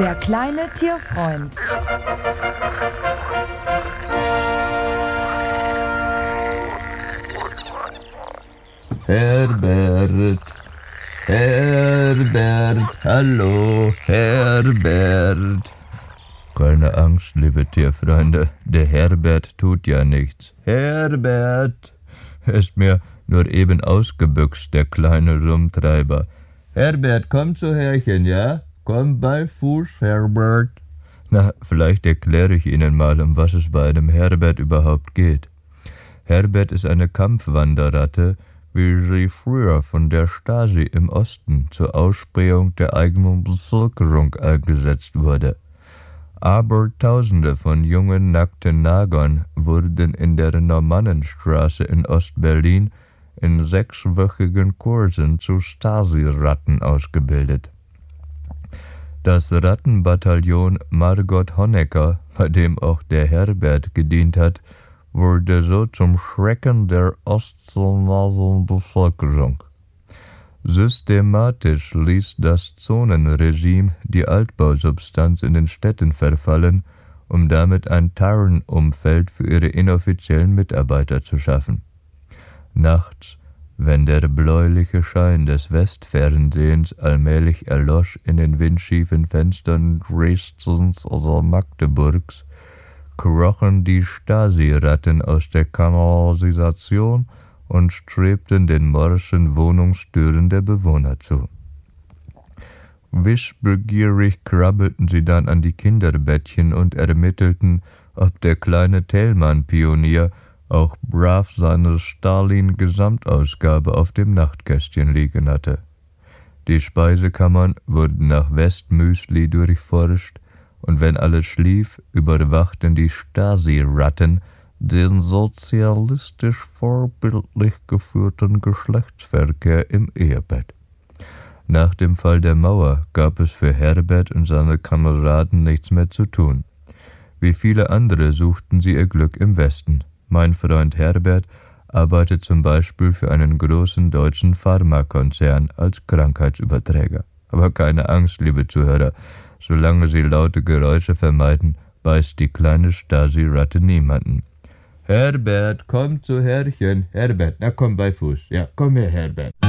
Der kleine Tierfreund. Herbert, Herbert, hallo, Herbert. Keine Angst, liebe Tierfreunde, der Herbert tut ja nichts. Herbert, er ist mir nur eben ausgebüxt, der kleine Rumtreiber. Herbert, komm zu Herrchen, ja? Komm bei Fuß, Herbert. Na, vielleicht erkläre ich Ihnen mal, um was es bei einem Herbert überhaupt geht. Herbert ist eine Kampfwanderratte, wie sie früher von der Stasi im Osten zur Ausspähung der eigenen Bevölkerung eingesetzt wurde. Aber Tausende von jungen, nackten Nagern wurden in der Normannenstraße in Ostberlin in 6-wöchigen Kursen zu Stasi-Ratten ausgebildet. Das Rattenbataillon Margot Honecker, bei dem auch der Herbert gedient hat, wurde so zum Schrecken der ostzonasen Bevölkerung. Systematisch ließ das Zonenregime die Altbausubstanz in den Städten verfallen, um damit ein Tarnumfeld für ihre inoffiziellen Mitarbeiter zu schaffen. Nachts, wenn der bläuliche Schein des Westfernsehens allmählich erlosch in den windschiefen Fenstern Dresdens oder Magdeburgs, krochen die Stasi-Ratten aus der Kanalisation und strebten den morschen Wohnungstüren der Bewohner zu. Wissbegierig krabbelten sie dann an die Kinderbettchen und ermittelten, ob der kleine Thälmann-Pionier auch brav seine Stalin-Gesamtausgabe auf dem Nachtkästchen liegen hatte. Die Speisekammern wurden nach Westmüsli durchforscht, und wenn alles schlief, überwachten die Stasi-Ratten den sozialistisch vorbildlich geführten Geschlechtsverkehr im Ehebett. Nach dem Fall der Mauer gab es für Herbert und seine Kameraden nichts mehr zu tun. Wie viele andere suchten sie ihr Glück im Westen. Mein Freund Herbert arbeitet zum Beispiel für einen großen deutschen Pharmakonzern als Krankheitsüberträger. Aber keine Angst, liebe Zuhörer, solange Sie laute Geräusche vermeiden, beißt die kleine Stasi-Ratte niemanden. Herbert, komm zu Herrchen. Herbert, na komm bei Fuß. Ja, komm her, Herbert.